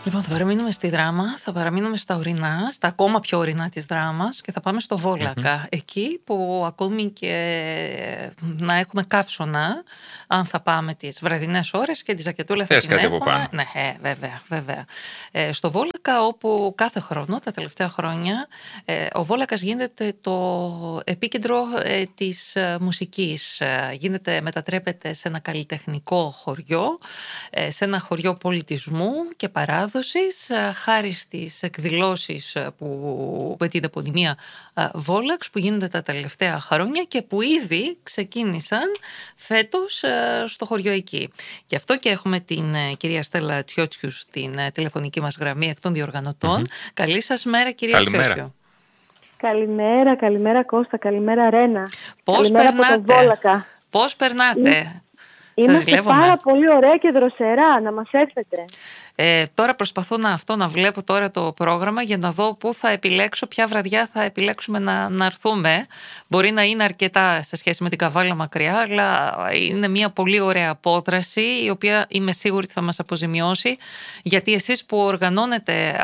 Λοιπόν, θα παραμείνουμε στη Δράμα, θα παραμείνουμε στα ορεινά, στα ακόμα πιο ορεινά της Δράμας και θα πάμε στο Βόλακα. Εκεί που ακόμη και να έχουμε καύσωνα, αν θα πάμε τις βραδινές ώρες και τη ζακετούλα θα την κάτι από έχουμε. πάνω. Ναι, βέβαια. Στο Βόλακα, όπου κάθε χρόνο, τα τελευταία χρόνια, ο Βόλακας γίνεται το επίκεντρο της μουσικής. Μετατρέπεται σε ένα καλλιτεχνικό χωριό, σε ένα χωριό πολιτισμού και παράδοσης, χάρη στις εκδηλώσεις με την επωνυμία Βόλαξ που γίνονται τα τελευταία χρόνια και που ήδη ξεκίνησαν φέτος στο χωριό εκεί. Γι' αυτό και έχουμε την κυρία Στέλλα Τσιότσιου στην τηλεφωνική μας γραμμή εκ των διοργανωτών. Καλή σας μέρα, κυρία Τσιότσιου. Καλημέρα Κώστα, καλημέρα Ρένα. Πώς περνάτε? Από το Βόλακα. Πώς περνάτε? Είμαστε πάρα πολύ ωραία και δροσερά, να μας έρθετε. Τώρα προσπαθώ να βλέπω τώρα το πρόγραμμα για να δω πού θα επιλέξω, ποια βραδιά θα επιλέξουμε να έρθουμε. Μπορεί να είναι αρκετά σε σχέση με την Καβάλα μακριά, αλλά είναι μια πολύ ωραία απόδραση, η οποία είμαι σίγουρη θα μας αποζημιώσει, γιατί εσείς που οργανώνετε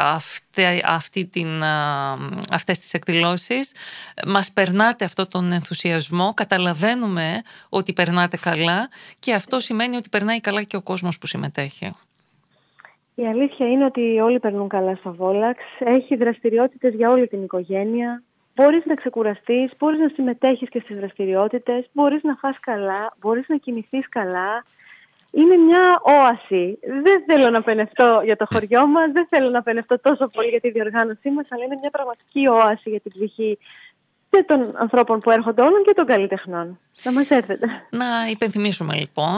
αυτές τις εκδηλώσεις, μας περνάτε αυτόν τον ενθουσιασμό, καταλαβαίνουμε ότι περνάτε καλά και αυτό σημαίνει ότι περνάει καλά και ο κόσμος που συμμετέχει. Η αλήθεια είναι ότι όλοι περνούν καλά στο Βόλαξ. Έχει δραστηριότητες για όλη την οικογένεια. Μπορείς να ξεκουραστείς, μπορείς να συμμετέχεις και στις δραστηριότητες, μπορείς να φας καλά, μπορείς να κοιμηθείς καλά. Είναι μια όαση. Δεν θέλω να πενευτώ για το χωριό μας, δεν θέλω να πενευτώ τόσο πολύ για τη διοργάνωσή μας, αλλά είναι μια πραγματική όαση για την ψυχή και των ανθρώπων που έρχονται όλων και των καλλιτεχνών. Να μας έρθετε. Να υπενθυμίσουμε λοιπόν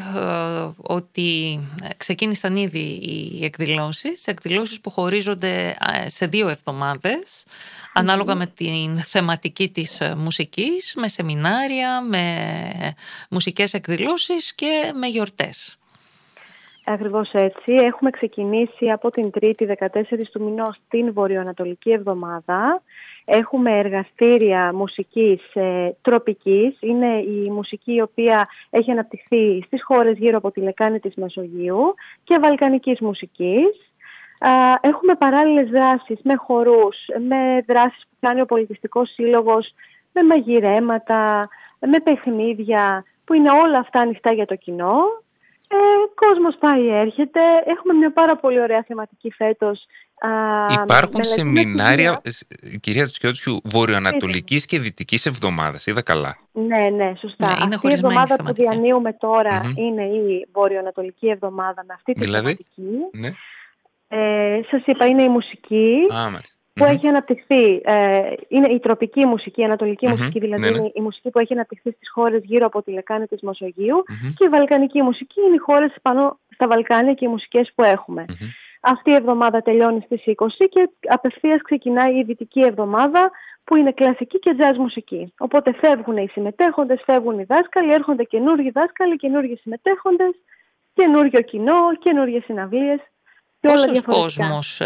ότι ξεκίνησαν ήδη οι εκδηλώσεις που χωρίζονται σε 2 εβδομάδες, ανάλογα με την θεματική της μουσικής, με σεμινάρια, με μουσικές εκδηλώσεις και με γιορτές. Ακριβώς έτσι. Έχουμε ξεκινήσει από την Τρίτη 14 του μηνός την Βορειοανατολική Εβδομάδα. Έχουμε εργαστήρια μουσικής τροπικής. Είναι η μουσική η οποία έχει αναπτυχθεί στις χώρες γύρω από τη λεκάνη της Μεσογείου και βαλκανικής μουσικής. Έχουμε παράλληλες δράσεις με χορούς, με δράσεις που κάνει ο Πολιτιστικός Σύλλογος, με μαγειρέματα, με παιχνίδια, που είναι όλα αυτά ανοιχτά για το κοινό. Κόσμος πάει, έρχεται. Έχουμε μια πάρα πολύ ωραία θεματική φέτος. Υπάρχουν σεμινάρια, κυρία Τσιότσιου, βορειοανατολικής και δυτικής εβδομάδας. Είδα καλά. Ναι, σωστά. Ναι, αυτή η εβδομάδα που διανύουμε τώρα είναι η βορειοανατολική εβδομάδα με αυτή τη θεματική. Ναι. Σας είπα, είναι η μουσική που έχει αναπτυχθεί. Είναι η τροπική μουσική, η ανατολική μουσική, δηλαδή είναι η μουσική που έχει αναπτυχθεί στις χώρες γύρω από τη λεκάνη της Μεσογείου, και η βαλκανική μουσική είναι οι χώρες πάνω στα Βαλκάνια και οι μουσικές που έχουμε. Αυτή η εβδομάδα τελειώνει στις 20 και απευθείας ξεκινάει η δυτική εβδομάδα, που είναι κλασική και jazz μουσική. Οπότε φεύγουν οι συμμετέχοντες, φεύγουν οι δάσκαλοι, έρχονται καινούργιοι δάσκαλοι, καινούργιοι συμμετέχοντες, καινούργιο κοινό, καινούργιες συναυλίες. Πόσος κόσμος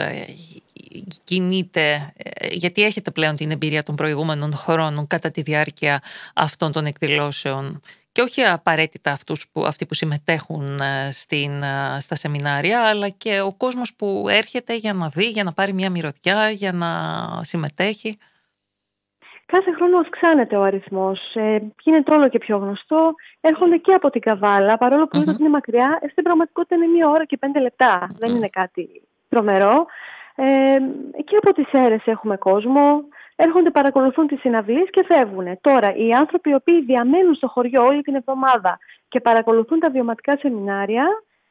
κινείται, γιατί έχετε πλέον την εμπειρία των προηγούμενων χρόνων κατά τη διάρκεια αυτών των εκδηλώσεων, και όχι απαραίτητα αυτοί που συμμετέχουν στα σεμινάρια, αλλά και ο κόσμος που έρχεται για να δει, για να πάρει μια μυρωδιά, για να συμμετέχει? Κάθε χρόνο αυξάνεται ο αριθμός, γίνεται όλο και πιο γνωστό. Έρχονται και από την Καβάλα, παρόλο που είναι μακριά, στην πραγματικότητα είναι 1 ώρα και 5 λεπτά. Δεν είναι κάτι τρομερό. Και από τις Σέρρες έχουμε κόσμο. Έρχονται, παρακολουθούν τις συναυλίες και φεύγουν. Τώρα, οι άνθρωποι οι οποίοι διαμένουν στο χωριό όλη την εβδομάδα και παρακολουθούν τα βιωματικά σεμινάρια,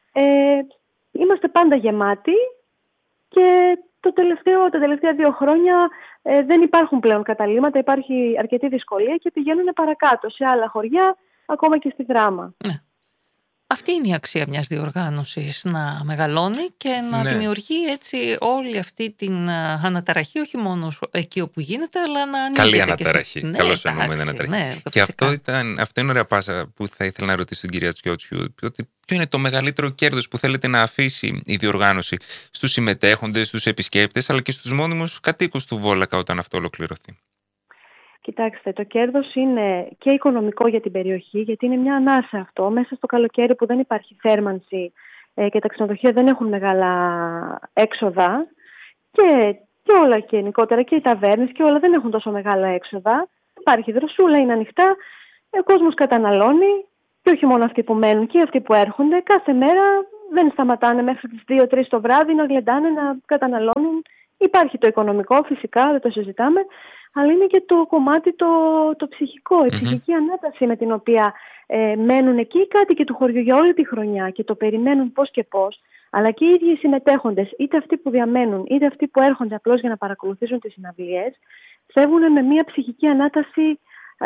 είμαστε πάντα γεμάτοι, και τα τελευταία 2 χρόνια δεν υπάρχουν πλέον καταλύματα, υπάρχει αρκετή δυσκολία και πηγαίνουν παρακάτω σε άλλα χωριά, ακόμα και στη Δράμα. Ναι. Αυτή είναι η αξία μιας διοργάνωσης, να μεγαλώνει και να δημιουργεί έτσι όλη αυτή την αναταραχή, όχι μόνο εκεί όπου γίνεται, αλλά να ανοίγεται. Καλή αναταραχή. Καλώς εννοούμε αναταραχή. Ναι, και αυτό είναι ωραία πάσα που θα ήθελα να ρωτήσω την κυρία Τσιότσιου. Ποιο είναι το μεγαλύτερο κέρδος που θέλετε να αφήσει η διοργάνωση στους συμμετέχοντες, στους επισκέπτες, αλλά και στους μόνιμους κατοίκους του Βόλακα όταν αυτό ολοκληρωθεί? Κοιτάξτε, το κέρδος είναι και οικονομικό για την περιοχή, γιατί είναι μια ανάσα αυτό. Μέσα στο καλοκαίρι που δεν υπάρχει θέρμανση, και τα ξενοδοχεία δεν έχουν μεγάλα έξοδα και όλα και γενικότερα και οι ταβέρνες και όλα δεν έχουν τόσο μεγάλα έξοδα. Υπάρχει δροσούλα, είναι ανοιχτά, ο κόσμος καταναλώνει και όχι μόνο αυτοί που μένουν και αυτοί που έρχονται. Κάθε μέρα δεν σταματάνε μέχρι τις 2-3 το βράδυ να γλεντάνε, να καταναλώνουν. Υπάρχει το οικονομικό φυσικά, δεν το συζητάμε, αλλά είναι και το κομμάτι το ψυχικό, η ψυχική ανάταση με την οποία μένουν εκεί οι κάτοικοι του χωριού για όλη τη χρονιά και το περιμένουν πώς και πώς, αλλά και οι ίδιοι οι συμμετέχοντες, είτε αυτοί που διαμένουν, είτε αυτοί που έρχονται απλώς για να παρακολουθήσουν τις συναυλίες, φεύγουν με μια ψυχική ανάταση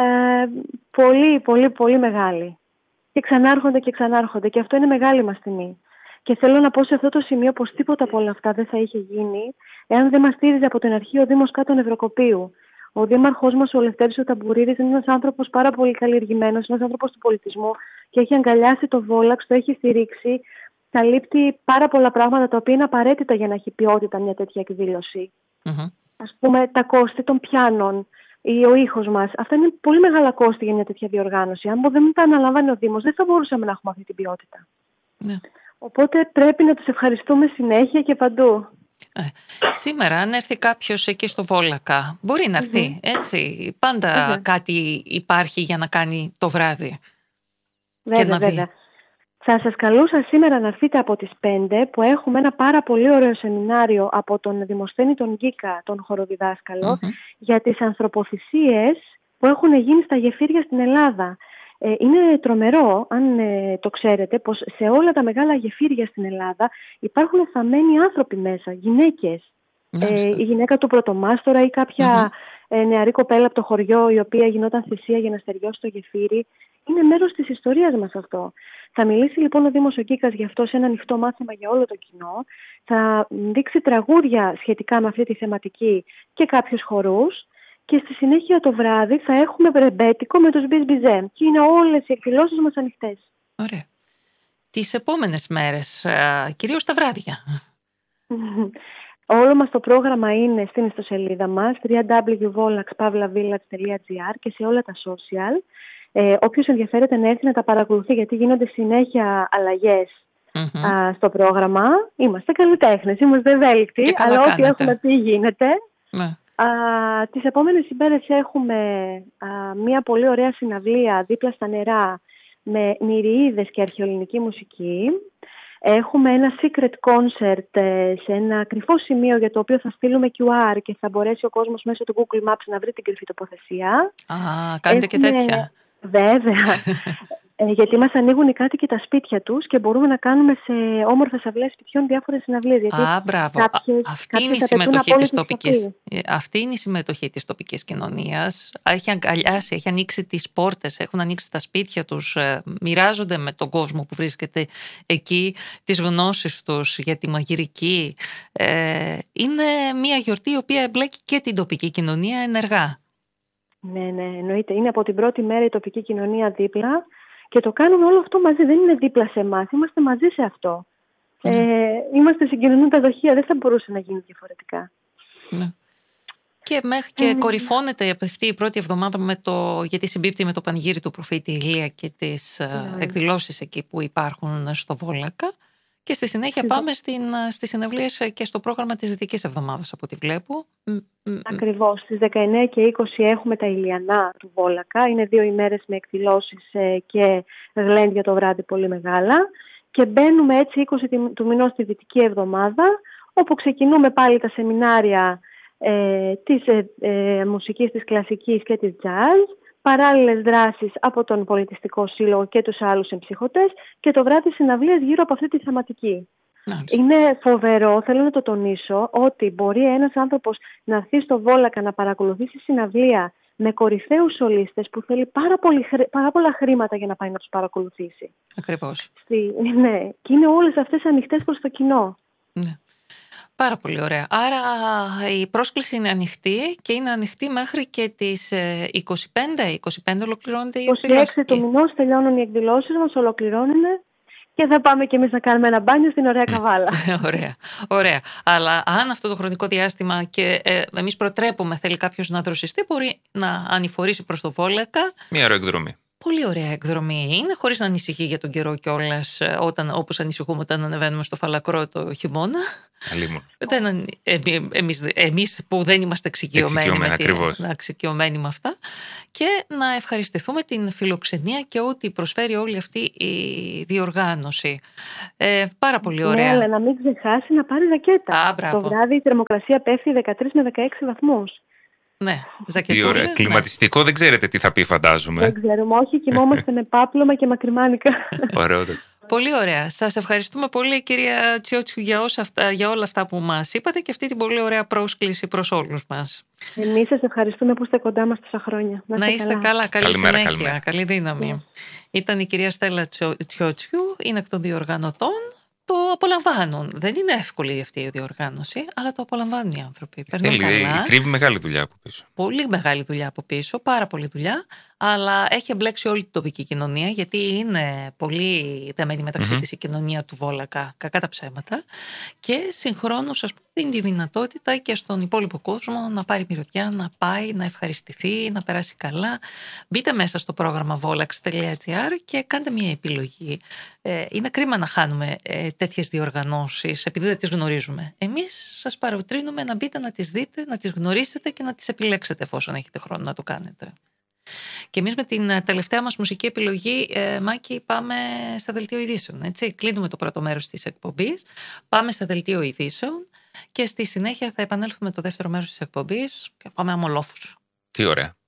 πολύ, πολύ, πολύ μεγάλη. Και ξανάρχονται και ξανάρχονται. Και αυτό είναι μεγάλη μας τιμή. Και θέλω να πω σε αυτό το σημείο πως τίποτα από όλα αυτά δεν θα είχε γίνει εάν δεν μας στήριζε από την αρχή ο Δήμος Κάτω Νευροκοπείου. Ο δήμαρχός μας, ο Λευτέρης ο Ταμπουρίδης, είναι ένας άνθρωπος πάρα πολύ καλλιεργημένος, ένας άνθρωπος του πολιτισμού και έχει αγκαλιάσει το Βόλαξ, το έχει στηρίξει. Καλύπτει πάρα πολλά πράγματα τα οποία είναι απαραίτητα για να έχει ποιότητα μια τέτοια εκδήλωση. Ας πούμε, τα κόστη των πιάνων ή ο ήχος μας. Αυτά είναι πολύ μεγάλα κόστη για μια τέτοια διοργάνωση. Αν δεν τα αναλάμβανε ο Δήμος, δεν θα μπορούσαμε να έχουμε αυτή την ποιότητα. Ναι. Οπότε πρέπει να τους ευχαριστούμε συνέχεια και παντού. Σήμερα, αν έρθει κάποιος εκεί στο Βόλακα, μπορεί να έρθει, έτσι. Πάντα κάτι υπάρχει για να κάνει το βράδυ. Βέβαια. Θα σας καλούσα σήμερα να έρθετε από τις 5 που έχουμε ένα πάρα πολύ ωραίο σεμινάριο από τον Δημοσθένη τον Γκίκα, τον χοροδιδάσκαλο, για τις ανθρωποθυσίες που έχουν γίνει στα γεφύρια στην Ελλάδα. Είναι τρομερό, αν το ξέρετε, πως σε όλα τα μεγάλα γεφύρια στην Ελλάδα υπάρχουν θαμμένοι άνθρωποι μέσα, γυναίκες. Η γυναίκα του πρωτομάστορα ή κάποια νεαρή κοπέλα από το χωριό η οποία γινόταν θυσία για να στεριώσει το γεφύρι. Είναι μέρος της ιστορίας μας αυτό. Θα μιλήσει λοιπόν ο Δήμος ο Γκίκας γι' αυτό σε ένα ανοιχτό μάθημα για όλο το κοινό. Θα δείξει τραγούδια σχετικά με αυτή τη θεματική και κάποιους χορούς. Και στη συνέχεια το βράδυ θα έχουμε ρεμπέτικο με τους Μπιζμπιζέ. Και είναι όλες οι εκδηλώσεις μας ανοιχτές. Ωραία. Τις επόμενες μέρες, κυρίως τα βράδια. Όλο μας το πρόγραμμα είναι στην ιστοσελίδα μας www.volaxpavlavillage.gr και σε όλα τα social. Όποιος ενδιαφέρεται να έρθει να τα παρακολουθεί, γιατί γίνονται συνέχεια αλλαγές στο πρόγραμμα. Είμαστε καλλιτέχνες, είμαστε ευέλικτοι, αλλά ό,τι έχουμε πει γίνεται. Τις επόμενες ημέρες έχουμε μια πολύ ωραία συναυλία δίπλα στα νερά με νηριείδες και αρχαιοελληνική μουσική. Έχουμε ένα secret concert σε ένα κρυφό σημείο για το οποίο θα στείλουμε QR και θα μπορέσει ο κόσμος μέσω του Google Maps να βρει την κρυφή τοποθεσία. Κάνετε και τέτοια. Βέβαια. Γιατί μας ανοίγουν οι κάτοικοι τα σπίτια τους και μπορούμε να κάνουμε σε όμορφες αυλές σπιτιών διάφορες συναυλίες. Μπράβο. Αυτή είναι η συμμετοχή της τοπικής κοινωνίας. Έχει αγκαλιάσει, έχει ανοίξει τις πόρτες, έχουν ανοίξει τα σπίτια τους, μοιράζονται με τον κόσμο που βρίσκεται εκεί τις γνώσεις τους για τη μαγειρική. Είναι μια γιορτή η οποία εμπλέκει και την τοπική κοινωνία ενεργά. Ναι, εννοείται. Είναι από την πρώτη μέρα η τοπική κοινωνία δίπλα. Και το κάνουμε όλο αυτό μαζί, δεν είναι δίπλα σε εμάς, είμαστε μαζί σε αυτό. Είμαστε συγκοινωνούν τα δοχεία, δεν θα μπορούσε να γίνει διαφορετικά. Και μέχρι και κορυφώνεται αυτή η πρώτη εβδομάδα γιατί συμπίπτει με το πανηγύρι του προφήτη Ηλία και τις εκδηλώσεις εκεί που υπάρχουν στο Βόλακα. Και στη συνέχεια πάμε στις συναυλίες και στο πρόγραμμα της Δυτικής Εβδομάδας, από ό,τι βλέπω. Ακριβώς. Στις 19 και 20 έχουμε τα Ηλιανά του Βόλακα. Είναι 2 ημέρες με εκδηλώσεις και γλέντια το βράδυ πολύ μεγάλα. Και μπαίνουμε έτσι 20 του μηνός στη Δυτική Εβδομάδα, όπου ξεκινούμε πάλι τα σεμινάρια της μουσικής, της κλασικής και της jazz. Παράλληλες δράσεις από τον Πολιτιστικό Σύλλογο και τους άλλους εμψυχωτές και το βράδυ συναυλίες γύρω από αυτή τη θεματική. Είναι φοβερό, θέλω να το τονίσω, ότι μπορεί ένας άνθρωπος να έρθει στο Βόλακα να παρακολουθήσει συναυλία με κορυφαίους σολίστες που θέλει πάρα πολλά χρήματα για να πάει να τους παρακολουθήσει. Ακριβώς. Ναι, και είναι όλες αυτές ανοιχτές προς το κοινό. Ναι. Πάρα πολύ ωραία. Άρα η πρόσκληση είναι ανοιχτή και είναι ανοιχτή μέχρι και τις 25 ολοκληρώνεται η εκδήλωση. 26 του μηνός τελειώνουν οι εκδηλώσεις μας, ολοκληρώνουν και θα πάμε κι εμείς να κάνουμε ένα μπάνιο στην ωραία Καβάλα. Ωραία. Αλλά αν αυτό το χρονικό διάστημα και εμείς προτρέπουμε θέλει κάποιος να δροσιστεί, μπορεί να ανηφορήσει προς το Βόλακα. Μια ωραία εκδρομή. Πολύ ωραία εκδρομή είναι, χωρίς να ανησυχεί για τον καιρό κιόλας, όπως ανησυχούμε όταν ανεβαίνουμε στο Φαλακρό το χειμώνα. Εμείς που δεν είμαστε εξοικειωμένοι με αυτά. Και να ευχαριστηθούμε την φιλοξενία και ό,τι προσφέρει όλη αυτή η διοργάνωση. Πάρα πολύ ωραία. Ναι, αλλά να μην ξεχάσει να πάρει ζακέτα. Το βράδυ η θερμοκρασία πέφτει 13 με 16 βαθμούς. Ναι, τι ωραία. Κλιματιστικό δεν ξέρετε τι θα πει, φαντάζομαι. Δεν ξέρουμε, όχι, κοιμόμαστε με πάπλωμα και μακριμάνικα. Ωραίο. Πολύ ωραία. Σας ευχαριστούμε πολύ, κυρία Τσιότσιου, για όλα αυτά που μας είπατε και αυτή την πολύ ωραία πρόσκληση προς όλους μας. Εμείς σας ευχαριστούμε που είστε κοντά μας τόσα χρόνια. Να είστε καλά. Καλή συνέχεια. Καλή δύναμη. Ήταν η κυρία Στέλλα Τσιότσιου, είναι εκ των διοργανωτών. Το απολαμβάνουν. Δεν είναι εύκολη αυτή η διοργάνωση, αλλά το απολαμβάνουν οι άνθρωποι. Κρύβει μεγάλη δουλειά από πίσω. Πολύ μεγάλη δουλειά από πίσω, πάρα πολλή δουλειά, αλλά έχει εμπλέξει όλη την τοπική κοινωνία, γιατί είναι πολύ δεμένη μεταξύ της η κοινωνία του Βόλακα, κακά τα ψέματα, και συγχρόνως, ας πούμε, δίνει τη δυνατότητα και στον υπόλοιπο κόσμο να πάρει μυρωδιά, να πάει, να ευχαριστηθεί, να περάσει καλά. Μπείτε μέσα στο πρόγραμμα volax.gr και κάντε μια επιλογή. Είναι κρίμα να χάνουμε τέτοιες διοργανώσεις επειδή δεν τις γνωρίζουμε. Εμείς σας παροτρύνουμε να μπείτε, να τις δείτε, να τις γνωρίσετε και να τις επιλέξετε εφόσον έχετε χρόνο να το κάνετε. Και εμείς με την τελευταία μας μουσική επιλογή, Μάκη, πάμε στα δελτίο ειδήσεων. Έτσι. Κλείνουμε το πρώτο μέρος της εκπομπής, πάμε στα δελτίο ειδήσεων και στη συνέχεια θα επανέλθουμε το δεύτερο μέρος της εκπομπής και πάμε αμολόφους. Τι ωραία.